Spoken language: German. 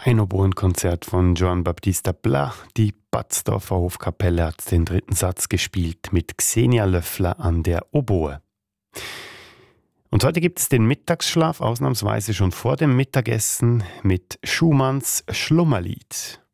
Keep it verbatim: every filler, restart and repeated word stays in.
Ein Oboenkonzert von Johann Baptista Pla. Die Batzdorfer Hofkapelle hat den dritten Satz gespielt mit Xenia Löffler an der Oboe. Und heute gibt es den Mittagsschlaf, ausnahmsweise schon vor dem Mittagessen, mit Schumanns Schlummerlied.